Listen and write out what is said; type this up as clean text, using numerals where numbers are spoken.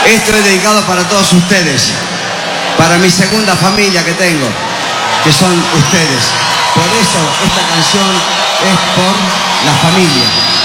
Esto es dedicado para todos ustedes, para mi segunda familia que tengo, que son ustedes. Por eso esta canción es por la familia.